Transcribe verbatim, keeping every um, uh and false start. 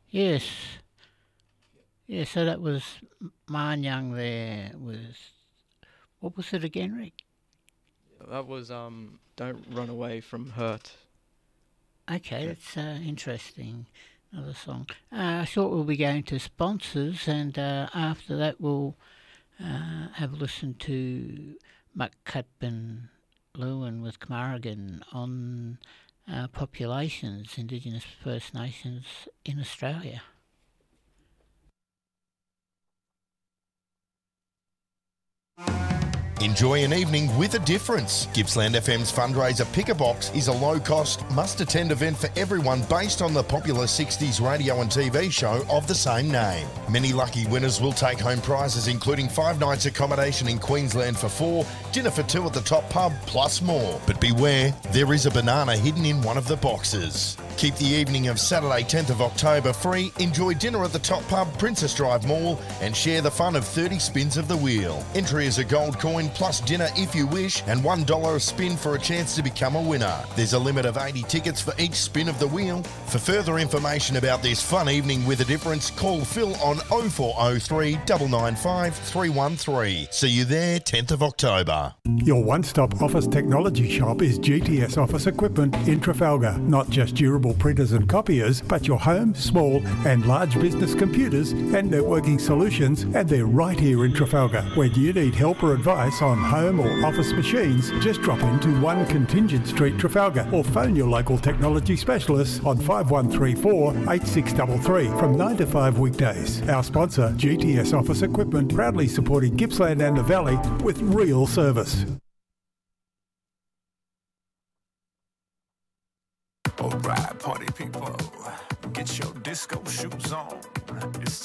Yes. Yeah, so that was Marn Young there was... What was it again, Rick? That was um, Don't Run Away from Hurt. Okay, that's uh, interesting. Another song. Uh, I thought we'll be going to sponsors, and uh, after that we'll uh, have a listen to Muck Cutban Lewin with Camaragan on uh, populations, Indigenous First Nations in Australia. Enjoy an evening with a difference. Gippsland F M's fundraiser Pick a Box is a low-cost, must-attend event for everyone based on the popular sixties radio and T V show of the same name. Many lucky winners will take home prizes including five nights accommodation in Queensland for four, dinner for two at the Top Pub, plus more. But beware, there is a banana hidden in one of the boxes. Keep the evening of Saturday tenth of October free, enjoy dinner at the Top Pub, Princess Drive Mall, and share the fun of thirty spins of the wheel. Entry is a gold coin plus dinner if you wish, and one dollar a spin for a chance to become a winner. There's a limit of eighty tickets for each spin of the wheel. For further information about this fun evening with a difference, call Phil on oh four oh three, nine nine five, three one three. See you there tenth of October. Your one-stop office technology shop is G T S Office Equipment in Trafalgar. Not just durable printers and copiers, but your home, small and large business computers and networking solutions, and they're right here in Trafalgar. When you need help or advice on home or office machines, just drop into one Contingent Street, Trafalgar, or phone your local technology specialists on five one three four, eight six three three from nine to five weekdays. Our sponsor, G T S Office Equipment, proudly supporting Gippsland and the Valley with real service. Alright, party people, get your disco shoes on. It's